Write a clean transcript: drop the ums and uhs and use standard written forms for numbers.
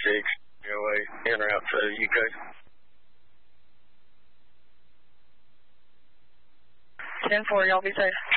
en route to UK. 10-4, y'all be safe.